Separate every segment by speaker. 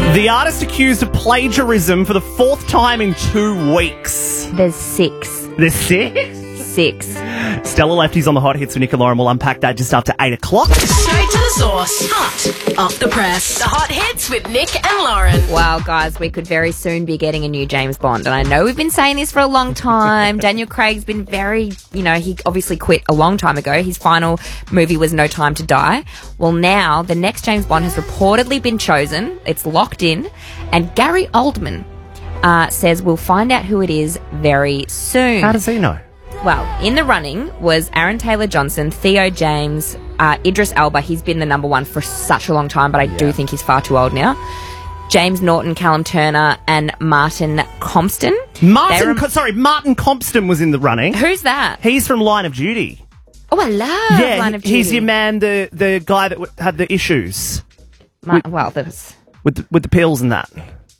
Speaker 1: The artist accused of plagiarism for the fourth time in 2 weeks.
Speaker 2: There's 6.
Speaker 1: There's 6?
Speaker 2: 6.
Speaker 1: Stella Lefty's on the hot hits with Nick and Lauren. We'll unpack that just after 8 o'clock.
Speaker 3: Straight to the source. Hot off the press. The hot hits with Nick and Lauren.
Speaker 2: Well, guys, we could very soon be getting a new James Bond. And I know we've been saying this for a long time. Daniel Craig's been very, he obviously quit a long time ago. His final movie was No Time to Die. Well, now the next James Bond has reportedly been chosen. It's locked in. And Gary Oldman says we'll find out who it is very soon.
Speaker 1: How does he know?
Speaker 2: Well, in the running was Aaron Taylor-Johnson, Theo James, Idris Elba. He's been the number one for such a long time, but I do think he's far too old now. James Norton, Callum Turner, and Martin Compston.
Speaker 1: Martin Compston was in the running.
Speaker 2: Who's that?
Speaker 1: He's from Line of Duty.
Speaker 2: Oh, I love Line of Duty.
Speaker 1: He's your man, the guy that had the issues.
Speaker 2: With
Speaker 1: the pills and that.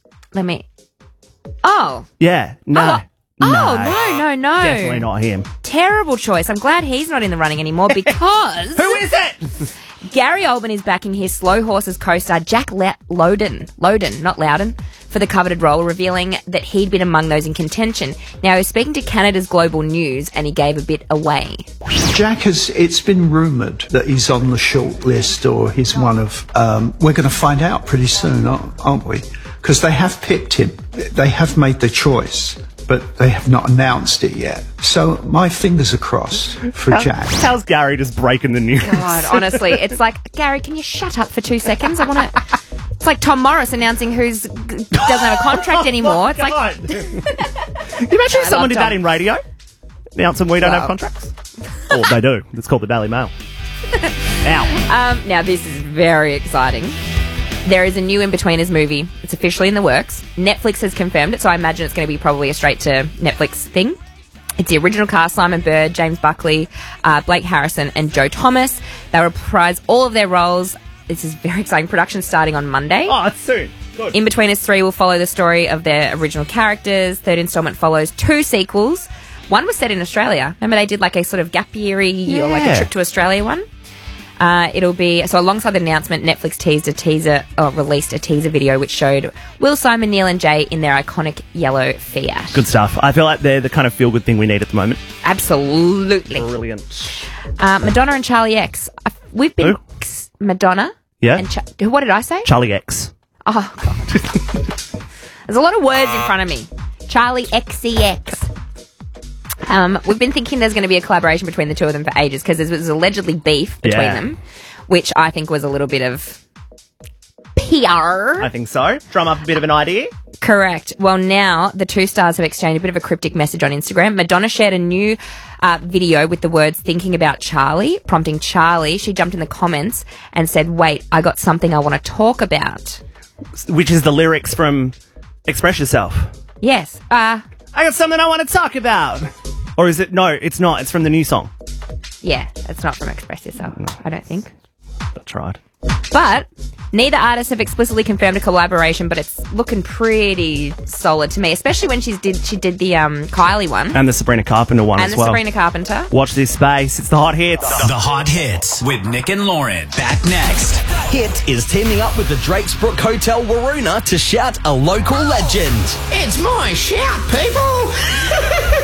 Speaker 2: Oh.
Speaker 1: Yeah, no.
Speaker 2: No.
Speaker 1: Definitely not him.
Speaker 2: Terrible choice. I'm glad he's not in the running anymore because...
Speaker 1: Who is it?
Speaker 2: Gary Oldman is backing his Slow Horses co-star Jack Lowden, not Loudon, for the coveted role, revealing that he'd been among those in contention. Now, he was speaking to Canada's Global News and he gave a bit away.
Speaker 4: Jack it's been rumoured that he's on the short list or he's one of... we're going to find out pretty soon, aren't we? Because they have picked him. They have made the choice, but they have not announced it yet. So my fingers are crossed for Jack.
Speaker 1: How's Gary just breaking the news?
Speaker 2: God, honestly, it's like, Gary, can you shut up for 2 seconds? I want to... It's like Tom Morris announcing doesn't have a contract anymore. It's like...
Speaker 1: Can you imagine if someone did that in radio? Announcing we don't have contracts? Or they do. It's called the Daily Mail. Ow.
Speaker 2: Now, this is very exciting. There is a new In-Betweeners movie. It's officially in the works. Netflix has confirmed it, so I imagine it's going to be probably a straight-to-Netflix thing. It's the original cast: Simon Bird, James Buckley, Blake Harrison, and Joe Thomas. They reprise all of their roles. This is very exciting. Production starting on Monday.
Speaker 1: Oh, it's soon. Good.
Speaker 2: In-Betweeners 3 will follow the story of their original characters. Third installment follows 2 sequels. One was set in Australia. Remember they did like a sort of gap-year-y or like a trip to Australia one? It'll be, so alongside the announcement, Netflix released a teaser video which showed Will, Simon, Neil and Jay in their iconic yellow Fiat.
Speaker 1: Good stuff. I feel like they're the kind of feel-good thing we need at the moment.
Speaker 2: Absolutely.
Speaker 1: Brilliant.
Speaker 2: Madonna and Charlie X. We've been...
Speaker 1: Who?
Speaker 2: Madonna.
Speaker 1: Yeah.
Speaker 2: And what did I say?
Speaker 1: Charlie X.
Speaker 2: Oh, God. There's a lot of words in front of me. Charlie XCX. We've been thinking there's going to be a collaboration between the two of them for ages because there was allegedly beef between them, which I think was a little bit of PR.
Speaker 1: I think so. Drum up a bit of an idea.
Speaker 2: Correct. Well, now the two stars have exchanged a bit of a cryptic message on Instagram. Madonna shared a new video with the words "thinking about Charlie," prompting Charlie. She jumped in the comments and said, "Wait, I got something I want to talk about."
Speaker 1: Which is the lyrics from Express Yourself.
Speaker 2: Yes.
Speaker 1: I got something I want to talk about. Or is it? No, it's not. It's from the new song.
Speaker 2: Yeah, it's not from Express Yourself, I don't think.
Speaker 1: That's right.
Speaker 2: But neither artists have explicitly confirmed a collaboration, but it's looking pretty solid to me, especially when she did the Kylie one.
Speaker 1: And the Sabrina Carpenter one as well.
Speaker 2: And the Sabrina Carpenter.
Speaker 1: Watch this space. It's the hot hits.
Speaker 5: The hot hits with Nick and Lauren. Back next. Hit is teaming up with the Drakesbrook Hotel Waroona to shout a local legend.
Speaker 6: It's my shout, people!